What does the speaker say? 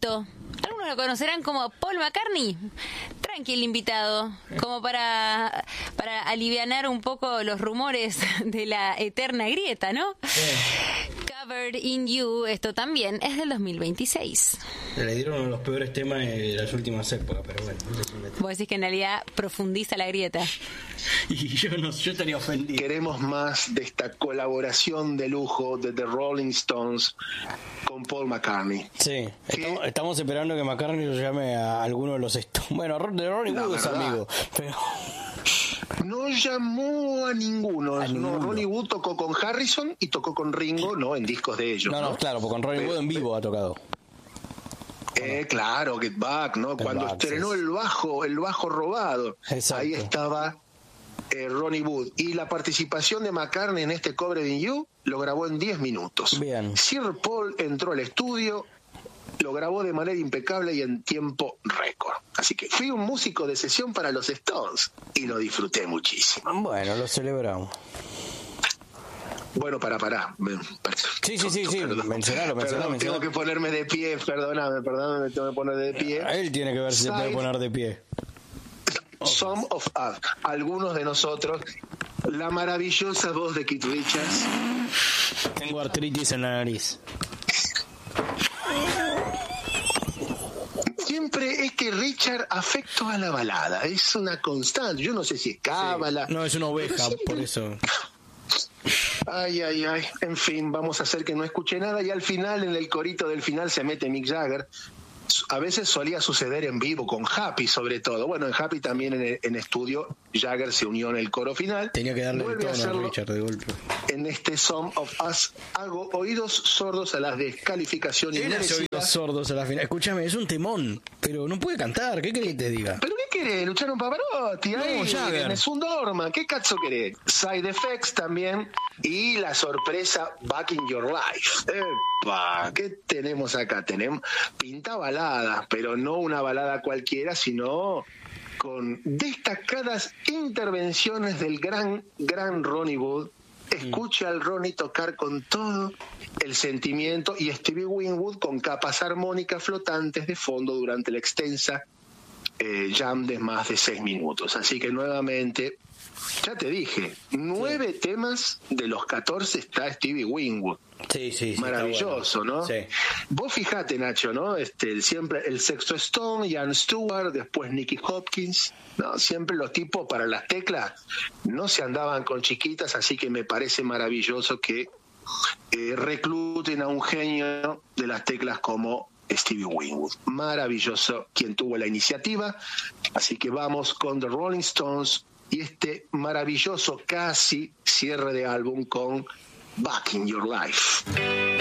invito. Algunos lo conocerán como Paul McCartney. Tranqui el invitado, como para alivianar un poco los rumores de la eterna grieta, ¿no? Covered in You, esto también es del 2026. Le dieron uno de los peores temas de las últimas épocas, pero bueno. Vos decís que en realidad profundiza la grieta. Y yo estaría ofendido. Queremos más de esta colaboración de lujo de The Rolling Stones con Paul McCartney. Sí, estamos esperando que McCartney lo llame a alguno de los Stones. Bueno, de Ronnie Wood es amigo, pero... No llamó a ninguno. No, Ronnie Wood tocó con Harrison y tocó con Ringo, no en discos de ellos. No, claro, porque con Ronnie Wood en vivo ha tocado. Claro, Get Back, ¿no? Cuando estrenó el bajo robado. Exacto. Ahí estaba Ronnie Wood. Y la participación de McCartney en este Covered in You lo grabó en 10 minutos. Bien. Sir Paul entró al estudio, lo grabó de manera impecable y en tiempo récord. Así que fui un músico de sesión para los Stones y lo disfruté muchísimo. Bueno, lo celebramos. Bueno, pará. Sí, mencionalo. Tengo que ponerme de pie, perdóname, tengo que poner de pie. Él tiene que ver si se puede poner de pie. Some of Us, algunos de nosotros, la maravillosa voz de Keith Richards. Tengo artritis en la nariz. Siempre es que Richard afecto a la balada, es una constante. Yo no sé si es cábala. Sí. No, es una oveja, por eso. Ay. En fin, vamos a hacer que no escuche nada y al final, en el corito del final, se mete Mick Jagger. A veces solía suceder en vivo, con Happy sobre todo. Bueno, en Happy también en estudio, Jagger se unió en el coro final. Tenía que darle el tono a Richard de golpe. En este Some of Us hago oídos sordos a las descalificaciones. Él hace oídos sordos a la final. Escúchame, es un temón, pero no puede cantar. ¿Qué querés que te diga? ¿Pero qué querés? Lucharon Pavarotti, ahí, Jagger. es un dorma. ¿Qué cazzo querés? Side Effects también. Y la sorpresa Back in Your Life. ¡Epa! ¿Qué tenemos acá? Tenemos pinta balada, pero no una balada cualquiera, sino con destacadas intervenciones del gran Ronnie Wood. Escucha al Ronnie tocar con todo el sentimiento y Stevie Winwood con capas armónicas flotantes de fondo durante la extensa jam de más de 6 minutos. Así que nuevamente, ya te dije, 9 temas de los 14 está Stevie Winwood. Sí, maravilloso, bueno, ¿no? Sí. Vos fijate, Nacho, ¿no? Siempre el sexto Stone, Ian Stewart, después Nicky Hopkins, ¿no? Siempre los tipos para las teclas no se andaban con chiquitas, así que me parece maravilloso que recluten a un genio de las teclas como Stevie Winwood. Maravilloso quien tuvo la iniciativa, así que vamos con The Rolling Stones y este maravilloso casi cierre de álbum con Back in Your Life.